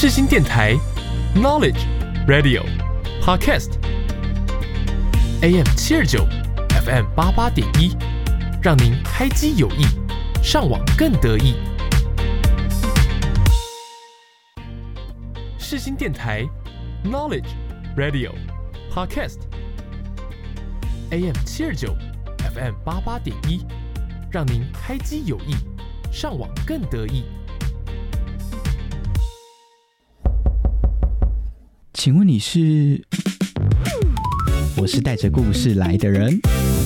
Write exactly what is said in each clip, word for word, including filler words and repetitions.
世新电台 Knowledge Radio Podcast A M 七二九 F M 八八点一，让您开机有益，上网更得意。世新电台 Knowledge Radio Podcast A M 七二九 F M 八八点一，让您开机有益，上网更得意。 请问你是？我是带着故事来的人。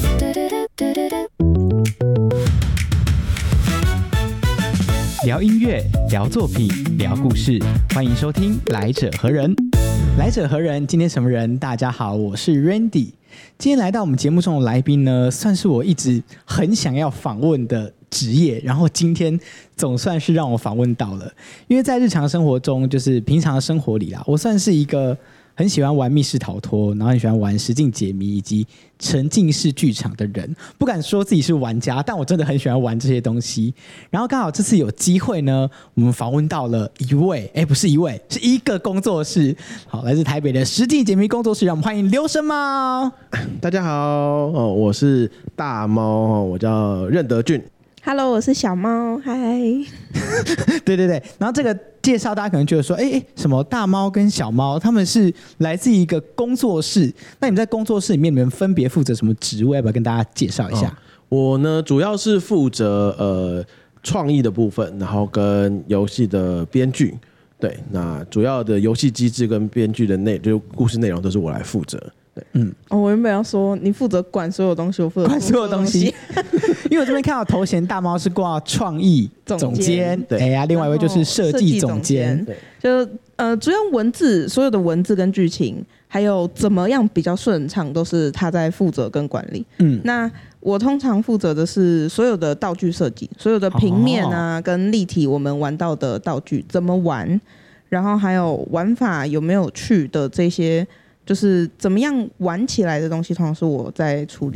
聊音乐，聊作品，聊故事，欢迎收听《来者何人》。来者何人？今天什么人？大家好，我是 Randy。今天来到我们节目中的来宾呢，算是我一直很想要访问的职业，然后今天总算是让我访问到了。因为在日常生活中，就是平常的生活里啦，我算是一个很喜欢玩密室逃脱，然后很喜欢玩实境解谜以及沉浸式剧场的人。不敢说自己是玩家，但我真的很喜欢玩这些东西。然后刚好这次有机会呢，我们访问到了一位，哎，不是一位，是一个工作室，好，来自台北的实境解谜工作室，让我们欢迎刘神猫。 大家好，哦，我是大猫，我叫任德俊。 Hello， 我是小猫，嗨。 对对对，然后这个介绍大家可能觉得说，哎哎，什么大猫跟小猫，他们是来自一个工作室。那你们在工作室里面，你们分别负责什么职位？要不要跟大家介绍一下？ 哦、我呢，主要是负责呃创意的部分，然后跟游戏的编剧。对，那主要的游戏机制跟编剧的内，就是故事内容都是我来负责。 嗯，哦，我原本要说你负责管所有东西，我负责管所有东西，因为我这边看到头衔大猫是挂创意总监，哎呀，另外一位就是设计总监， 就呃，主要文字所有的文字跟剧情，还有怎么样比较顺畅，都是他在负责跟管理。嗯，那我通常负责的是所有的道具设计，所有的平面啊、哦、跟立体，我们玩到的道具怎么玩，然后还有玩法有没有趣的这些。就是怎么样玩起来的东西，通常是我在处理。